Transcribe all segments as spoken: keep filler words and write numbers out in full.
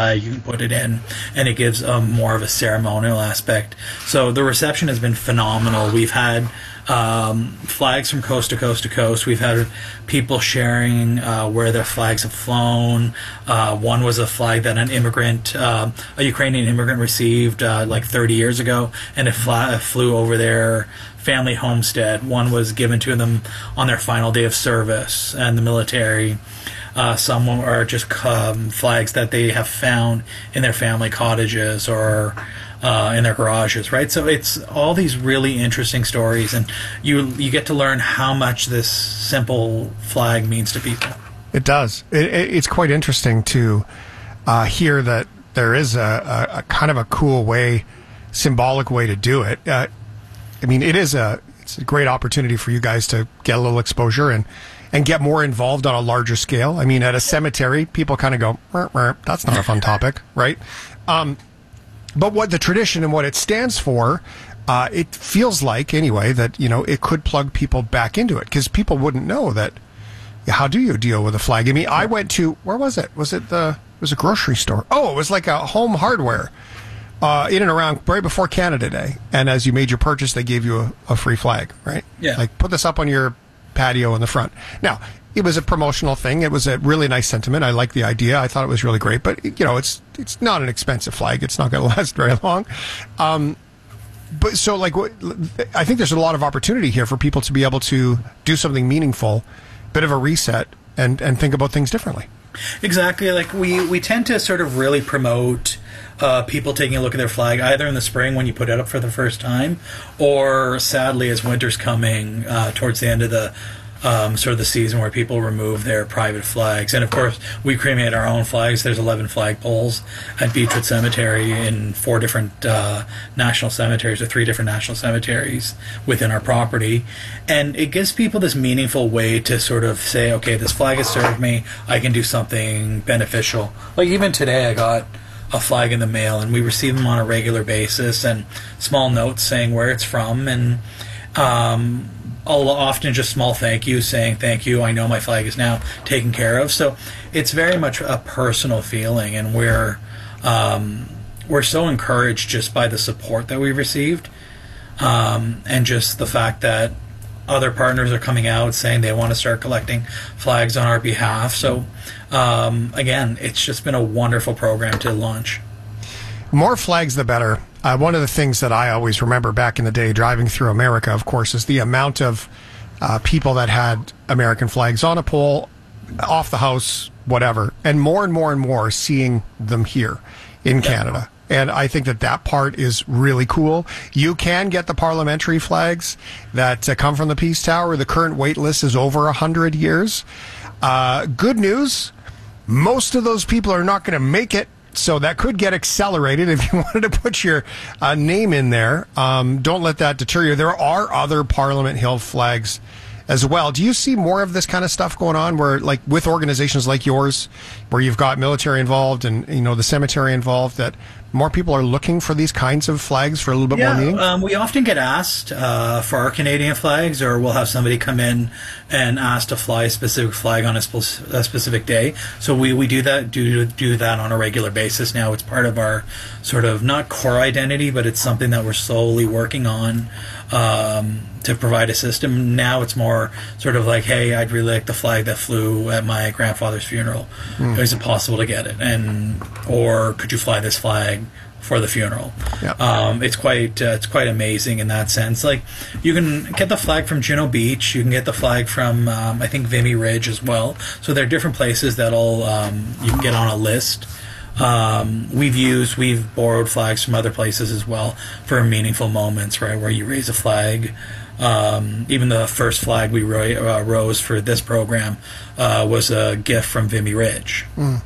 flag, you can put it in, and it gives um, more of a ceremonial aspect. So the reception has been phenomenal. We've had um, flags from coast to coast to coast. We've had people sharing uh, where their flags have flown. Uh, one was a flag that an immigrant, uh, a Ukrainian immigrant received uh, like thirty years ago, and it fly, flew over their family homestead. One was given to them on their final day of service and the military. Uh, some are just um, flags that they have found in their family cottages or uh, in their garages, right? So it's all these really interesting stories, and you you get to learn how much this simple flag means to people. It does. It, it, it's quite interesting to uh, hear that there is a, a, a kind of a cool way, symbolic way to do it. Uh, I mean, it is a it's a great opportunity for you guys to get a little exposure and. and get more involved on a larger scale. I mean, at a cemetery, people kind of go, mer, mer, that's not a fun topic, right? Um, but what the tradition and what it stands for, uh, it feels like, anyway, that, you know, it could plug people back into it, because people wouldn't know that, how do you deal with a flag? I mean, I went to, where was it? Was it the, it was a grocery store. Oh, it was like a home hardware uh, in and around right before Canada Day. And as you made your purchase, they gave you a, a free flag, right? Yeah. Like, put this up on your patio in the front. Now, it was a promotional thing. It was a really nice sentiment. I liked the idea. I thought it was really great. But, you know, it's it's not an expensive flag. It's not going to last very long. Um, but so, like, what, I think there's a lot of opportunity here for people to be able to do something meaningful, bit of a reset, and, and think about things differently. Exactly. Like, we, we tend to sort of really promote uh, people taking a look at their flag, either in the spring when you put it up for the first time, or sadly as winter's coming uh, towards the end of the um, sort of the season, where people remove their private flags. And of course, we cremate our own flags. There's eleven flagpoles at Beechwood Cemetery in four different uh, national cemeteries, or three different national cemeteries within our property. And it gives people this meaningful way to sort of say, okay, this flag has served me. I can do something beneficial. Like, even today, I got a flag in the mail, and we receive them on a regular basis, and small notes saying where it's from, and um, I'll often just small thank you saying thank you, I know my flag is now taken care of. So it's very much a personal feeling, and we're um, we're so encouraged just by the support that we've received, um, and just the fact that other partners are coming out saying they want to start collecting flags on our behalf. So um, again, it's just been a wonderful program to launch. More flags, the better. Uh, one of the things that I always remember back in the day driving through America, of course, is the amount of uh, people that had American flags on a pole, off the house, whatever, and more and more and more seeing them here in Canada. And I think that that part is really cool. You can get the parliamentary flags that uh, come from the Peace Tower. The current wait list is over one hundred years. Uh, good news, most of those people are not going to make it. So that could get accelerated if you wanted to put your uh, name in there. Um, don't let that deter you. There are other Parliament Hill flags as well. Do you see more of this kind of stuff going on, where, like, with organizations like yours, where you've got military involved and, you know, the cemetery involved, that more people are looking for these kinds of flags for a little bit yeah, more meaning? Um, we often get asked uh, for our Canadian flags, or we'll have somebody come in and ask to fly a specific flag on a, spe- a specific day. So we, we do that do do that on a regular basis now. It's part of our sort of, not core identity, but it's something that we're slowly working on um, to provide a system. Now it's more sort of like, hey, I'd really like the flag that flew at my grandfather's funeral. Mm. Is it possible to get it? And or could you fly this flag for the funeral? Yep. Um, it's quite uh, it's quite amazing in that sense. Like, you can get the flag from Juno Beach. You can get the flag from um, I think Vimy Ridge as well. So there are different places that'll um, you can get on a list. Um, we've used, we've borrowed flags from other places as well for meaningful moments, right, where you raise a flag. Um, even the first flag we ro- uh, rose for this program uh, was a gift from Vimy Ridge. Mm.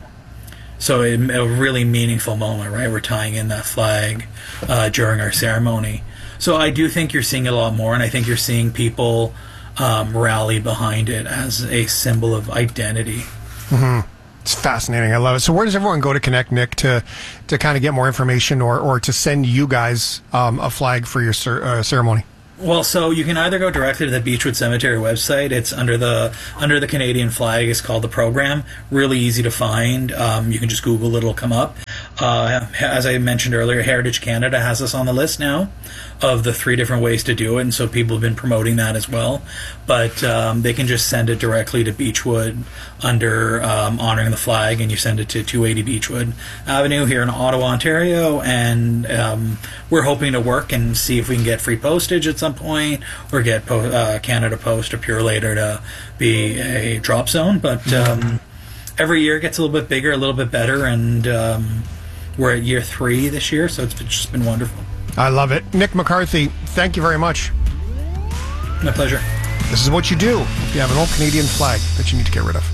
So it, a really meaningful moment, right? We're tying in that flag uh, during our ceremony. So I do think you're seeing it a lot more, and I think you're seeing people um, rally behind it as a symbol of identity. Mm-hmm. It's fascinating. I love it. So where does everyone go to connect, Nick, to to kind of get more information, or, or to send you guys um, a flag for your cer- uh, ceremony? Well, so you can either go directly to the Beechwood Cemetery website. It's under the under the Canadian flag. It's called the program. Really easy to find. Um, you can just Google it; it'll come up. Uh, as I mentioned earlier, Heritage Canada has us on the list now of the three different ways to do it, and so people have been promoting that as well. But um, they can just send it directly to Beechwood under um, Honoring the Flag, and you send it to two eighty Beechwood Avenue here in Ottawa, Ontario, and um, we're hoping to work and see if we can get free postage at some point, or get po- uh, Canada Post or Pure Later to be a drop zone. But um, every year it gets a little bit bigger, a little bit better, and um, we're at year three this year, so it's just been wonderful. I love it. Nick McCarthy, thank you very much. My pleasure. This is what you do if you have an old Canadian flag that you need to get rid of.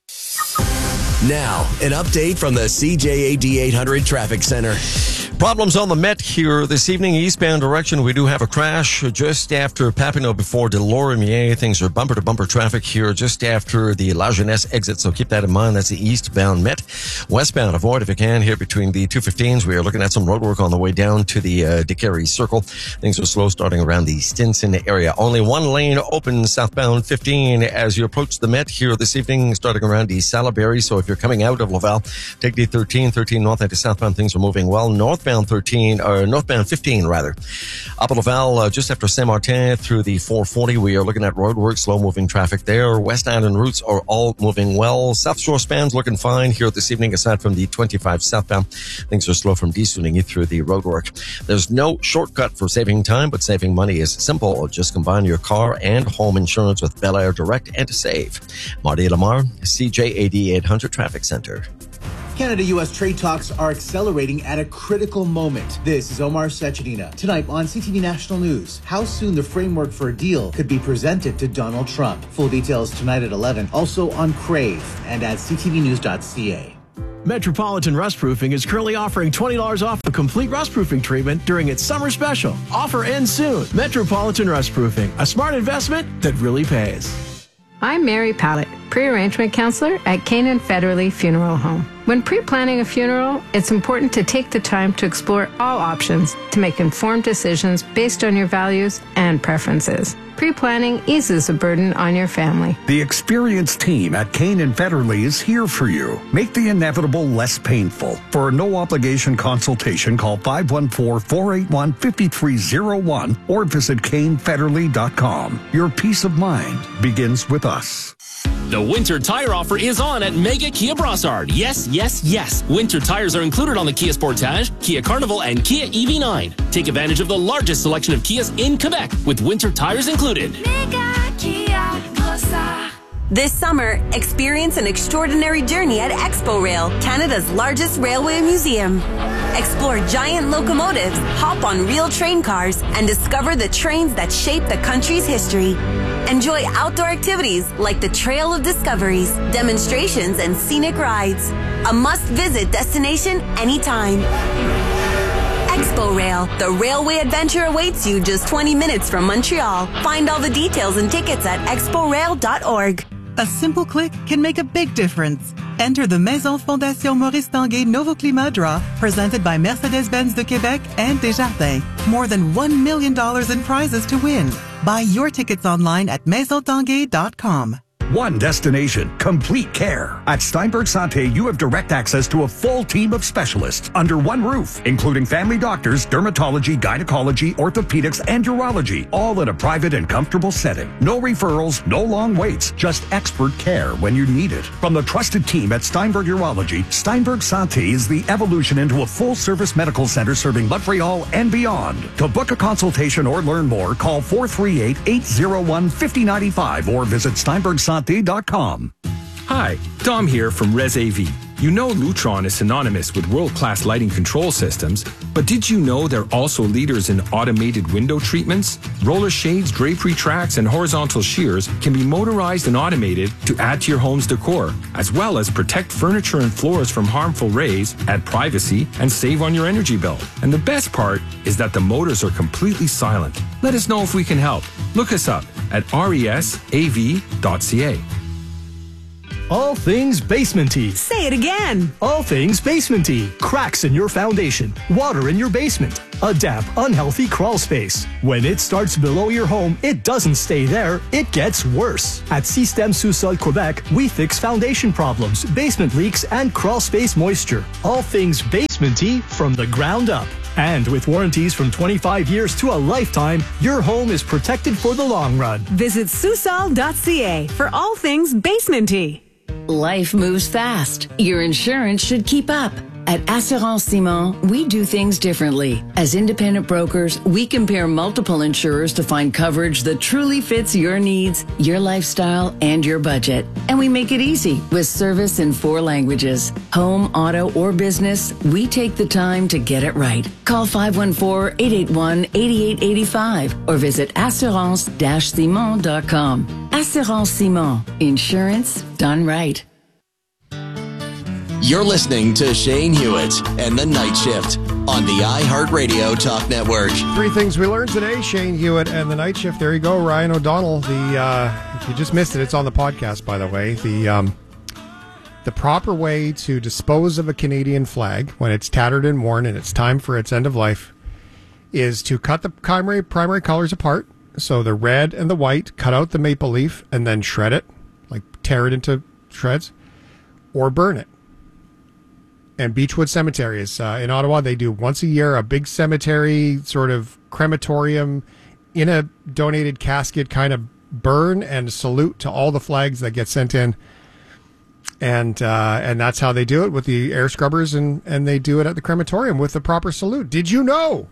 Now, an update from the C J A D eight hundred Traffic Center. Problems on the Met here this evening, eastbound direction. We do have a crash just after Papineau before de Lorimier. Things are bumper-to-bumper traffic here just after the La Jeunesse exit, so keep that in mind. That's the eastbound Met. Westbound, avoid if you can here between the two fifteens. We are looking at some road work on the way down to the uh, DeCarey Circle. Things are slow starting around the Stinson area. Only one lane open southbound fifteen as you approach the Met here this evening, starting around the Salaberry. So if you're coming out of Laval, take the thirteen, thirteen north into southbound. Things are moving well. Northbound thirteen, or northbound fifteen rather. Up at Laval, uh, just after Saint Martin through the four forty, we are looking at roadwork, slow moving traffic there. West Island routes are all moving well. South Shore span's looking fine here this evening, aside from the twenty-five southbound. Things are slow from Desuning through the roadwork. There's no shortcut for saving time, but saving money is simple. Just combine your car and home insurance with Bel Air Direct and save. Marty Lamar, C J A D eight hundred Traffic Center. Canada-U S trade talks are accelerating at a critical moment. This is Omar Sechenina. Tonight on C T V National News, how soon the framework for a deal could be presented to Donald Trump. Full details tonight at eleven. Also on Crave and at c t v news dot c a. Metropolitan Rustproofing is currently offering twenty dollars off a complete rustproofing treatment during its summer special. Offer ends soon. Metropolitan Rustproofing, a smart investment that really pays. I'm Mary Pallett, pre-arrangement counselor at Canaan Federally Funeral Home. When pre-planning a funeral, it's important to take the time to explore all options to make informed decisions based on your values and preferences. Pre-planning eases the burden on your family. The experienced team at Canaan Federally is here for you. Make the inevitable less painful. For a no-obligation consultation, call five one four, four eight one, five three zero one or visit Kane Federally dot com. Your peace of mind begins with us. The winter tire offer is on at Mega Kia Brossard. Yes, yes, yes. Winter tires are included on the Kia Sportage, Kia Carnival, and Kia E V nine. Take advantage of the largest selection of Kias in Quebec with winter tires included. Mega Kia Brossard. This summer, experience an extraordinary journey at Expo Rail, Canada's largest railway museum. Explore giant locomotives, hop on real train cars, and discover the trains that shape the country's history. Enjoy outdoor activities like the Trail of Discoveries, demonstrations, and scenic rides. A must-visit destination anytime. Expo Rail, the railway adventure awaits you just twenty minutes from Montreal. Find all the details and tickets at expo rail dot org. A simple click can make a big difference. Enter the Maison Fondation Maurice Tanguay Novo Climat Draw, presented by Mercedes-Benz de Québec and Desjardins. More than one million dollars in prizes to win. Buy your tickets online at maison tanguay dot com. One destination, complete care. At Steinberg Santé, you have direct access to a full team of specialists under one roof, including family doctors, dermatology, gynecology, orthopedics, and urology, all in a private and comfortable setting. No referrals, no long waits, just expert care when you need it. From the trusted team at Steinberg Urology, Steinberg Santé is the evolution into a full-service medical center serving Montreal and beyond. To book a consultation or learn more, call four three eight, eight zero one, five zero nine five or visit steinberg santé dot com. Hi, Dom here from ResAV. You know Lutron is synonymous with world-class lighting control systems, but did you know they're also leaders in automated window treatments? Roller shades, drapery tracks, and horizontal shears can be motorized and automated to add to your home's decor, as well as protect furniture and floors from harmful rays, add privacy, and save on your energy bill. And the best part is that the motors are completely silent. Let us know if we can help. Look us up at resav dot c a. All things basementy. Say it again. All things basementy. Cracks in your foundation. Water in your basement. A damp, unhealthy crawl space. When it starts below your home, it doesn't stay there. It gets worse. At Système Sous-Sol Quebec, we fix foundation problems, basement leaks, and crawl space moisture. All things basementy from the ground up. And with warranties from twenty-five years to a lifetime, your home is protected for the long run. Visit Susol dot c a for all things basementy. Life moves fast. Your insurance should keep up. At Assurance Simon, we do things differently. As independent brokers, we compare multiple insurers to find coverage that truly fits your needs, your lifestyle, and your budget. And we make it easy with service in four languages. Home, auto, or business, we take the time to get it right. Call five one four, eight eight one, eight eight eight five or visit assurance dash simon dot com. Assurance Simon. Insurance done right. You're listening to Shane Hewitt and The Night Shift on the iHeartRadio Talk Network. Three things we learned today. Shane Hewitt and The Night Shift. There you go, Ryan O'Donnell. The uh, if you just missed it, it's on the podcast, by the way. The um, the proper way to dispose of a Canadian flag when it's tattered and worn and it's time for its end of life is to cut the primary primary colors apart. So the red and the white, cut out the maple leaf, and then shred it, like tear it into shreds, or burn it. And Beechwood Cemetery is uh, in Ottawa. They do once a year a big cemetery sort of crematorium in a donated casket kind of burn and salute to all the flags that get sent in. And uh, and that's how they do it with the air scrubbers, and, and they do it at the crematorium with the proper salute. Did you know?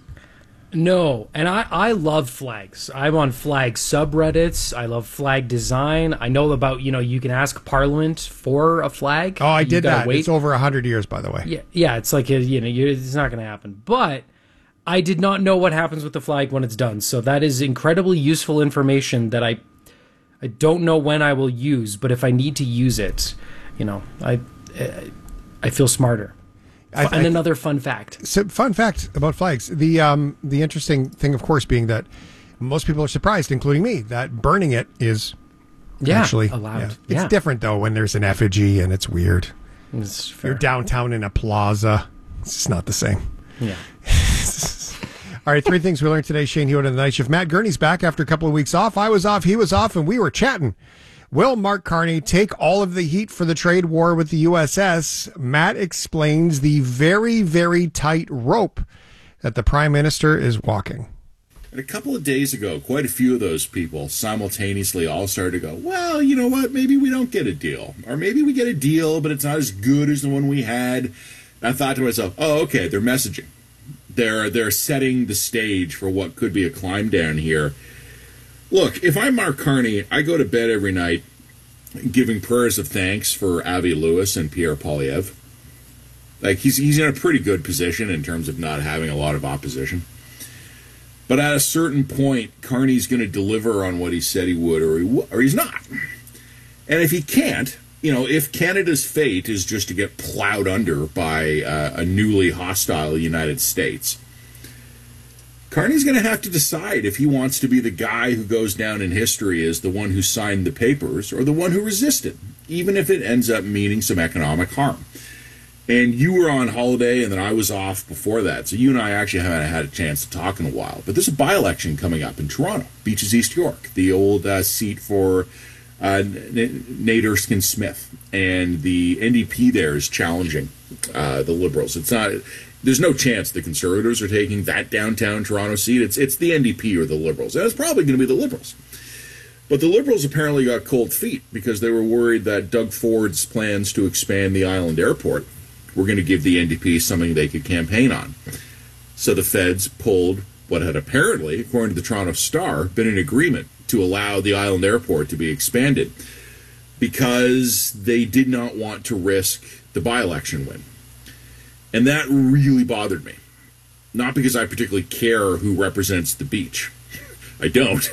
No, and I, I love flags. I'm on flag subreddits. I love flag design. I know about, you know, you can ask Parliament for a flag. Oh, I You did gotta that. wait. It's over one hundred years, by the way. Yeah, yeah, it's like, a, you know, you it's not going to happen. But I did not know what happens with the flag when it's done. So that is incredibly useful information that I I don't know when I will use, but if I need to use it, you know, I I feel smarter. I, and I, another fun fact. So, fun fact about flags. The um, the interesting thing, of course, being that most people are surprised, including me, that burning it is Yeah, actually allowed. yeah. It's Yeah. different, though, when there's an effigy and it's weird. It's You're downtown in a plaza. It's just not the same. Yeah. All right, three things we learned today. Shane Hewitt and The Night Shift. Matt Gurney's back after a couple of weeks off. I was off, he was off, and we were chatting. Will Mark Carney take all of the heat for the trade war with the U S S? Matt explains the very, very tight rope that the Prime Minister is walking. And a couple of days ago, quite a few of those people simultaneously all started to go, well, you know what, maybe we don't get a deal. Or maybe we get a deal, but it's not as good as the one we had. And I thought to myself, oh, okay, they're messaging. They're, they're setting the stage for what could be a climb down here. Look, if I'm Mark Carney, I go to bed every night giving prayers of thanks for Avi Lewis and Pierre Poilievre. Like, he's he's in a pretty good position in terms of not having a lot of opposition. But at a certain point, Carney's going to deliver on what he said he would, or he w- or he's not. And if he can't, you know, if Canada's fate is just to get plowed under by uh, a newly hostile United States, Carney's going to have to decide if he wants to be the guy who goes down in history as the one who signed the papers or the one who resisted, even if it ends up meaning some economic harm. And you were on holiday, and then I was off before that, so you and I actually haven't had a chance to talk in a while. But there's a by-election coming up in Toronto, Beaches East York, the old uh, seat for uh, N- Nate Erskine-Smith. And the N D P there is challenging uh, the Liberals. It's not... There's no chance the Conservatives are taking that downtown Toronto seat. It's it's the N D P or the Liberals. And it's probably going to be the Liberals. But the Liberals apparently got cold feet because they were worried that Doug Ford's plans to expand the Island Airport were going to give the N D P something they could campaign on. So the feds pulled what had apparently, according to the Toronto Star, been an agreement to allow the Island Airport to be expanded because they did not want to risk the by-election win. And that really bothered me. Not because I particularly care who represents the beach. I don't.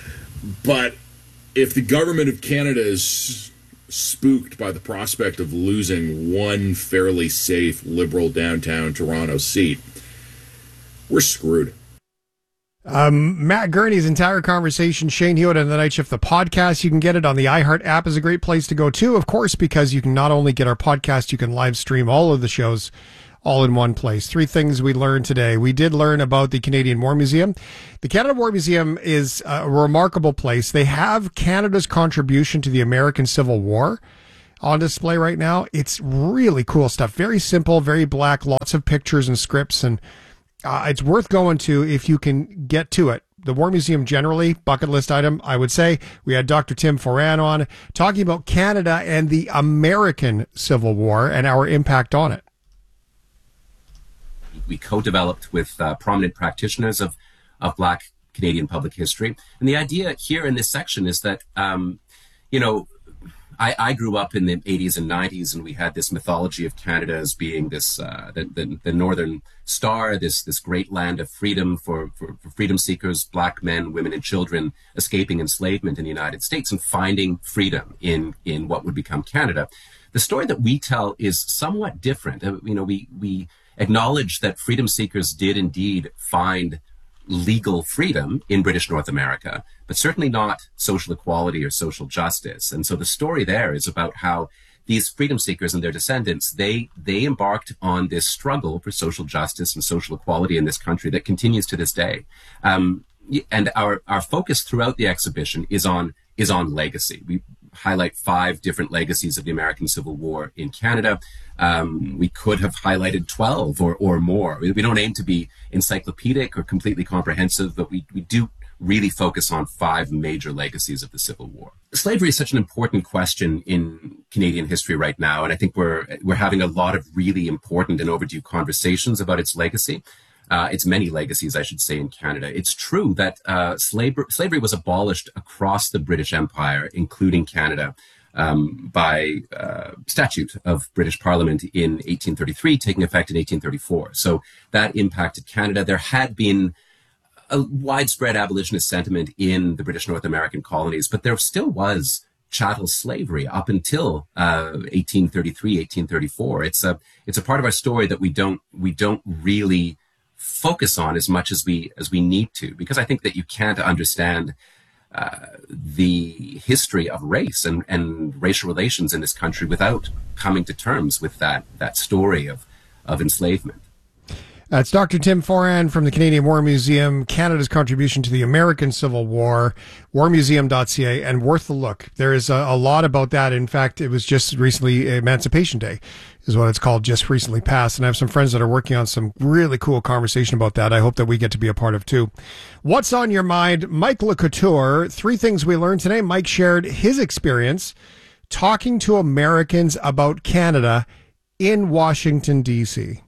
But if the government of Canada is spooked by the prospect of losing one fairly safe Liberal downtown Toronto seat, we're screwed. Um, Matt Gurney's entire conversation, Shane Hewitt and the Night Shift, the podcast, you can get it on the iHeart app, is a great place to go too, of course, because you can not only get our podcast, you can live stream all of the shows all in one place. Three things we learned today. We did learn about the Canadian War Museum. The Canada War Museum is a remarkable place. They have Canada's contribution to the American Civil War on display right now. It's really cool stuff. Very simple, very black, lots of pictures and scripts, and uh, it's worth going to if you can get to it. The War Museum generally, bucket list item, I would say. We had Doctor Tim Foran on talking about Canada and the American Civil War and our impact on it. We co-developed with uh, prominent practitioners of, of Black Canadian public history. And the idea here in this section is that, um, you know, I, I grew up in the eighties and nineties, and we had this mythology of Canada as being this uh, the, the, the Northern Star, this this great land of freedom for, for, for freedom seekers, Black men, women, and children escaping enslavement in the United States and finding freedom in in what would become Canada. The story that we tell is somewhat different. Uh, you know, we we acknowledge that freedom seekers did indeed find legal freedom in British North America, but certainly not social equality or social justice. And so the story there is about how these freedom seekers and their descendants, they they embarked on this struggle for social justice and social equality in this country that continues to this day. Um, and our, our focus throughout the exhibition is on is on legacy. We highlight five different legacies of the American Civil War in Canada. Um, we could have highlighted twelve or, or more. We, we don't aim to be encyclopedic or completely comprehensive, but we, we do really focus on five major legacies of the Civil War. Slavery is such an important question in Canadian history right now, and I think we're we're having a lot of really important and overdue conversations about its legacy. Uh, its many legacies, I should say, in Canada. It's true that uh, slavery, slavery was abolished across the British Empire, including Canada, um, by uh, statute of British Parliament in eighteen thirty-three, taking effect in eighteen thirty-four. So that impacted Canada. There had been a widespread abolitionist sentiment in the British North American colonies, but there still was chattel slavery up until uh, eighteen thirty-three, eighteen thirty-four. It's a it's a part of our story that we don't we don't really focus on as much as we as we need to, because I think that you can't understand uh, the history of race and, and racial relations in this country without coming to terms with that that story of of enslavement. That's Doctor Tim Foran from the Canadian War Museum, Canada's contribution to the American Civil War, war museum dot c a, and worth the look. There is a, a lot about that. In fact, it was just recently Emancipation Day is what it's called, just recently passed. And I have some friends that are working on some really cool conversation about that. I hope that we get to be a part of too. What's on your mind? Mike LeCouture, three things we learned today. Mike shared his experience talking to Americans about Canada in Washington, D C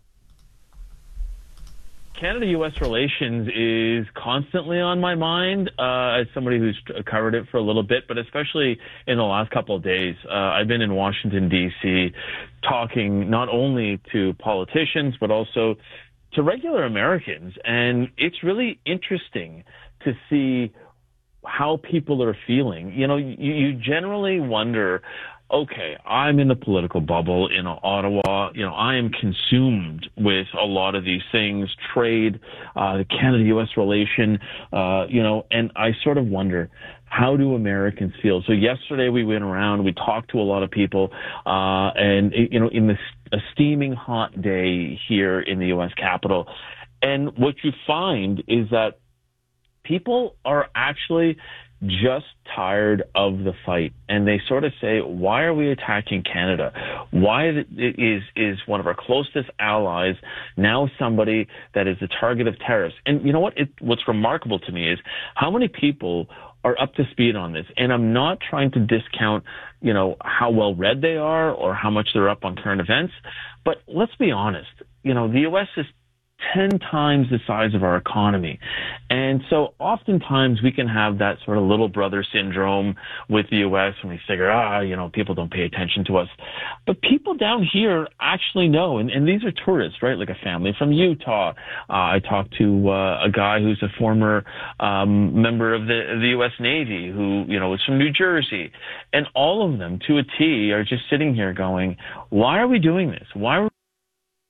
Canada-U S relations is constantly on my mind uh, as somebody who's covered it for a little bit, but especially in the last couple of days. Uh, I've been in Washington, D C, talking not only to politicians, but also to regular Americans. And it's really interesting to see how people are feeling. You know, you, you generally wonder, okay, I'm in the political bubble in Ottawa. You know, I am consumed with a lot of these things, trade, uh, the Canada-U S relation, uh, you know, and I sort of wonder, how do Americans feel? So yesterday we went around, we talked to a lot of people, uh, and, you know, in this a steaming hot day here in the U S Capitol. And what you find is that people are actually just tired of the fight, and they sort of say, why are we attacking Canada? Why is is one of our closest allies now somebody that is the target of terrorists? And you know what? It, what's remarkable to me is how many people are up to speed on this. And I'm not trying to discount, you know, how well read they are or how much they're up on current events, but let's be honest. You know, the U S is ten times the size of our economy. And so oftentimes we can have that sort of little brother syndrome with the U S when we figure, ah, you know, people don't pay attention to us. But people down here actually know, and, and these are tourists, right? Like a family from Utah. Uh, I talked to uh, a guy who's a former um, member of the, the U S Navy who, you know, is from New Jersey. And all of them, to a T, are just sitting here going, why are we doing this? Why are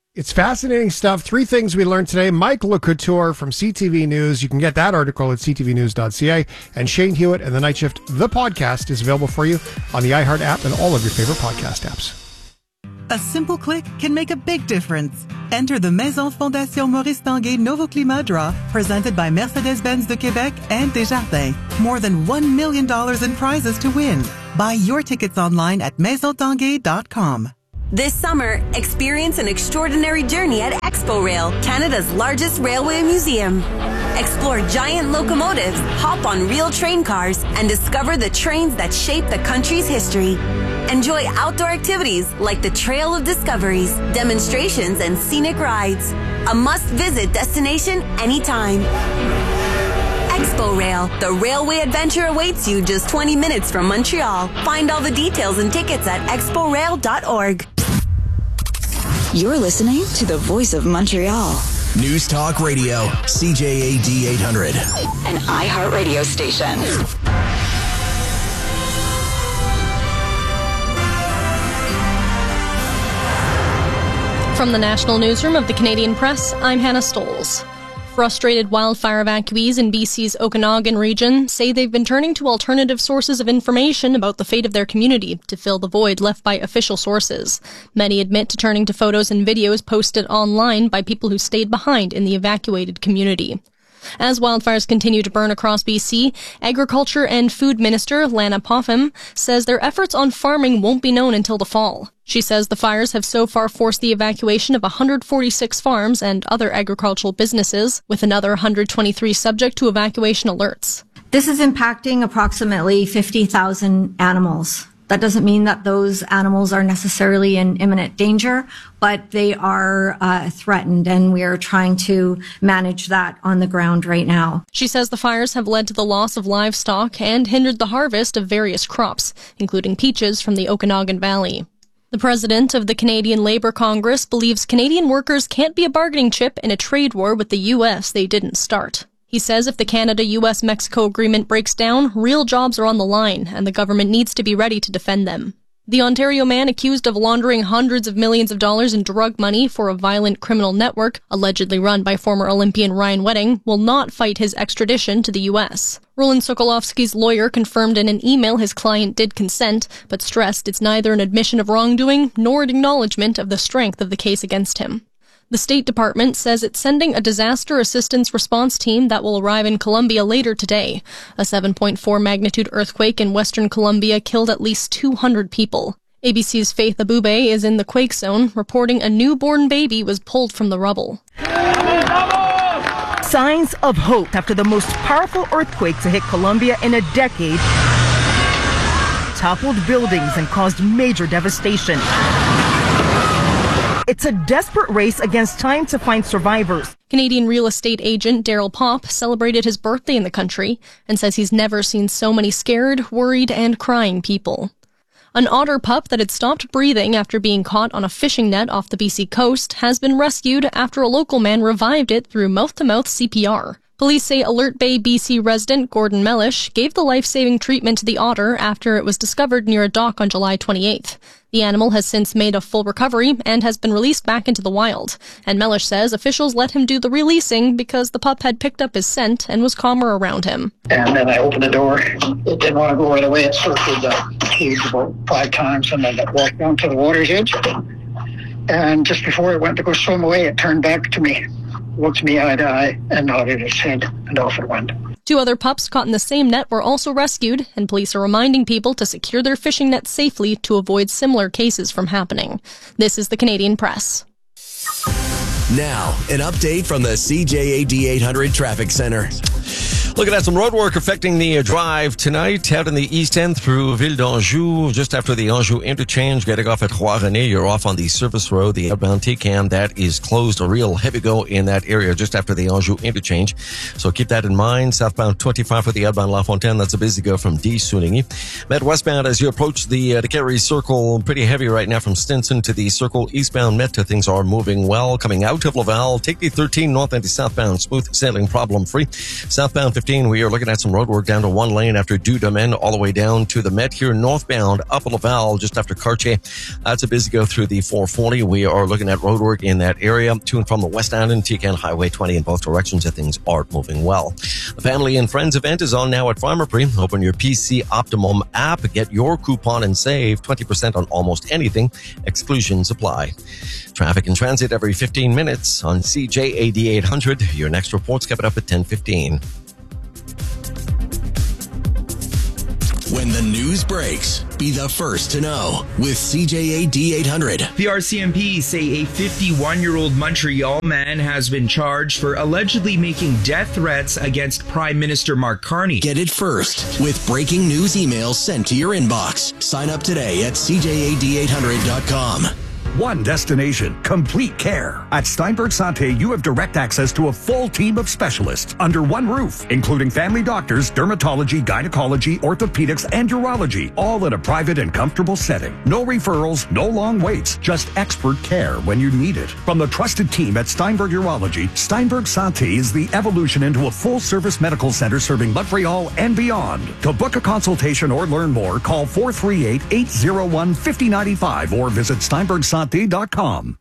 It's fascinating stuff. Three things we learned today. Mike LeCouture from C T V News. You can get that article at c t v news dot c a. And Shane Hewitt and The Night Shift, the podcast, is available for you on the iHeart app and all of your favorite podcast apps. A simple click can make a big difference. Enter the Maison Fondation Maurice Tanguay Nouveau Climat Draw, presented by Mercedes-Benz de Québec and Desjardins. More than one million dollars in prizes to win. Buy your tickets online at maison tanguay dot com. This summer, experience an extraordinary journey at Expo Rail, Canada's largest railway museum. Explore giant locomotives, hop on real train cars, and discover the trains that shape the country's history. Enjoy outdoor activities like the Trail of Discoveries, demonstrations, and scenic rides. A must-visit destination anytime. Expo Rail, the railway adventure awaits you just twenty minutes from Montreal. Find all the details and tickets at expo rail dot org. You're listening to the Voice of Montreal. News Talk Radio, C J A D eight hundred. An iHeart radio station. From the National Newsroom of the Canadian Press, I'm Hannah Stoles. Frustrated wildfire evacuees in B C's Okanagan region say they've been turning to alternative sources of information about the fate of their community to fill the void left by official sources. Many admit to turning to photos and videos posted online by people who stayed behind in the evacuated community. As wildfires continue to burn across B C, Agriculture and Food Minister Lana Popham says their efforts on farming won't be known until the fall. She says the fires have so far forced the evacuation of one hundred forty-six farms and other agricultural businesses, with another one hundred twenty-three subject to evacuation alerts. This is impacting approximately fifty thousand animals. That doesn't mean that those animals are necessarily in imminent danger, but they are uh, threatened, and we are trying to manage that on the ground right now. She says the fires have led to the loss of livestock and hindered the harvest of various crops, including peaches from the Okanagan Valley. The president of the Canadian Labour Congress believes Canadian workers can't be a bargaining chip in a trade war with the U S they didn't start. He says if the Canada-U S Mexico agreement breaks down, real jobs are on the line, and the government needs to be ready to defend them. The Ontario man accused of laundering hundreds of millions of dollars in drug money for a violent criminal network, allegedly run by former Olympian Ryan Wedding, will not fight his extradition to the U S. Roland Sokolovsky's lawyer confirmed in an email his client did consent, but stressed it's neither an admission of wrongdoing nor an acknowledgement of the strength of the case against him. The State Department says it's sending a disaster assistance response team that will arrive in Colombia later today. A seven point four magnitude earthquake in western Colombia killed at least two hundred people. A B C's Faith Abube is in the quake zone, reporting a newborn baby was pulled from the rubble. Signs of hope after the most powerful earthquake to hit Colombia in a decade toppled buildings and caused major devastation. It's a desperate race against time to find survivors. Canadian real estate agent Daryl Popp celebrated his birthday in the country and says he's never seen so many scared, worried, and crying people. An otter pup that had stopped breathing after being caught on a fishing net off the B C coast has been rescued after a local man revived it through mouth-to-mouth C P R. Police say Alert Bay, B C resident Gordon Mellish gave the life-saving treatment to the otter after it was discovered near a dock on July twenty-eighth. The animal has since made a full recovery and has been released back into the wild. And Mellish says officials let him do the releasing because the pup had picked up his scent and was calmer around him. And then I opened the door. It didn't want to go right away. It circled the cage about five times and then it walked down to the water's edge. And just before it went to go swim away, it turned back to me, looked me eye to eye, and nodded its head, and off it went. Two other pups caught in the same net were also rescued, and police are reminding people to secure their fishing nets safely to avoid similar cases from happening. This is the Canadian Press. Now, an update from the C J A D eight hundred Traffic Center. Looking at some road work affecting the uh, drive tonight out in the east end through Ville d'Anjou, just after the Anjou interchange, getting off at Trois-René. You're off on the service road, the outbound T-Cam. That is closed, a real heavy go in that area just after the Anjou interchange. So keep that in mind. Southbound twenty-five for the outbound La Fontaine. That's a busy go from D. Sounigny. Met westbound as you approach the, uh, the Kerry Circle. Pretty heavy right now from Stinson to the Circle. Eastbound Met, things are moving well. Coming out of Laval, take the thirteen north and the southbound. Smooth sailing, problem free. Southbound fifteen. We are looking at some road work down to one lane after Dudamen all the way down to the Met here northbound up Laval just after Cartier. That's a busy go through the four forty. We are looking at road work in that area to and from the West Island, T C N Highway twenty in both directions, and things are moving well. The Family and Friends event is on now at Pharmaprix. Open your P C Optimum app, get your coupon and save twenty percent on almost anything. Exclusions apply. Traffic and transit every fifteen minutes on C J A D eight hundred. Your next report's coming up at ten fifteen. When the news breaks, be the first to know with C J A D eight hundred. The R C M P say a fifty-one-year-old Montreal man has been charged for allegedly making death threats against Prime Minister Mark Carney. Get it first with breaking news emails sent to your inbox. Sign up today at C J A D eight hundred dot com. One destination, complete care. At Steinberg Santé, you have direct access to a full team of specialists under one roof, including family doctors, dermatology, gynecology, orthopedics, and urology, all in a private and comfortable setting. No referrals, no long waits, just expert care when you need it. From the trusted team at Steinberg Urology, Steinberg Santé is the evolution into a full-service medical center serving Montreal and beyond. To book a consultation or learn more, call four three eight, eight zero one, five zero nine five or visit Steinberg Santé dot com.